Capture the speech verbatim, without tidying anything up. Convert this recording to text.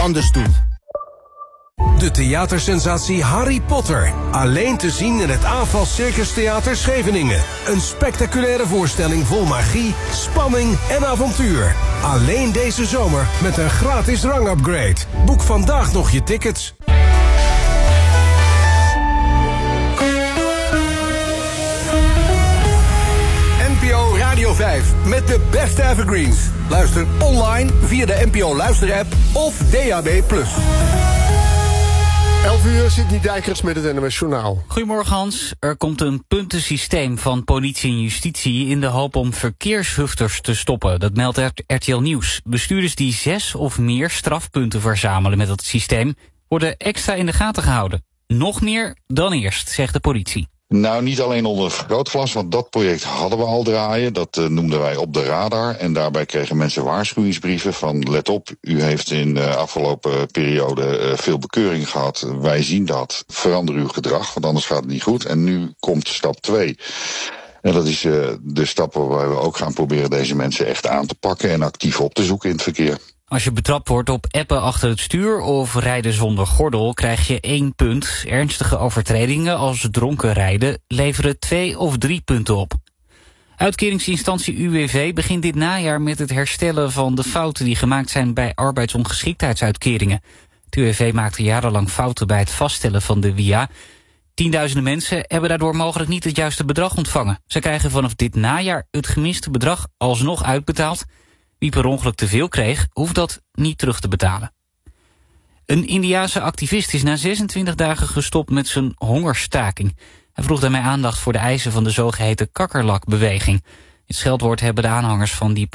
anders doet. De theatersensatie Harry Potter. Alleen te zien in het Aanval Circus Theater Scheveningen. Een spectaculaire voorstelling vol magie, spanning en avontuur. Alleen deze zomer met een gratis rangupgrade. Boek vandaag nog je tickets. N P O Radio vijf met de beste evergreens. Luister online via de N P O Luister-app of D A B plus. elf uur, Sidney Dijkers met het N O S Journaal. Goedemorgen Hans. Er komt een puntensysteem van politie en justitie in de hoop om verkeershufters te stoppen. Dat meldt R T L Nieuws. Bestuurders die zes of meer strafpunten verzamelen met dat systeem worden extra in de gaten gehouden. Nog meer dan eerst, zegt de politie. Nou, niet alleen onder vergrootglas, want dat project hadden we al draaien. Dat uh, noemden wij op de radar. En daarbij kregen mensen waarschuwingsbrieven van let op, u heeft in de afgelopen periode uh, veel bekeuring gehad. Wij zien dat. Verander uw gedrag, want anders gaat het niet goed. En nu komt stap twee. En dat is uh, de stap waar we ook gaan proberen deze mensen echt aan te pakken en actief op te zoeken in het verkeer. Als je betrapt wordt op appen achter het stuur of rijden zonder gordel, krijg je één punt. Ernstige overtredingen als dronken rijden leveren twee of drie punten op. Uitkeringsinstantie U W V begint dit najaar met het herstellen van de fouten die gemaakt zijn bij arbeidsongeschiktheidsuitkeringen. Het U W V maakte jarenlang fouten bij het vaststellen van de W I A. Tienduizenden mensen hebben daardoor mogelijk niet het juiste bedrag ontvangen. Ze krijgen vanaf dit najaar het gemiste bedrag alsnog uitbetaald. Wie per ongeluk te veel kreeg, hoeft dat niet terug te betalen. Een Indiase activist is na zesentwintig dagen gestopt met zijn hongerstaking. Hij vroeg daarmee aandacht voor de eisen van de zogeheten kakkerlakbeweging. Het scheldwoord hebben de aanhangers van die